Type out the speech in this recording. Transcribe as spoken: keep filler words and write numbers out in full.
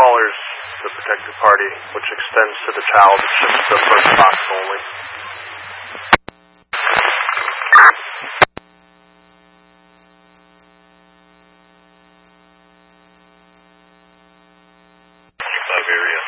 caller's the protected party, which extends to the child. It's just the first box only. Five area.